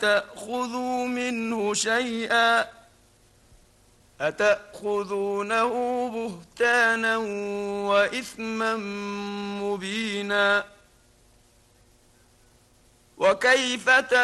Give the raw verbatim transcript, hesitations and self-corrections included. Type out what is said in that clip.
تأخذوا منه شيئا أتأخذونه بهتانا وإثما مبينا وكيف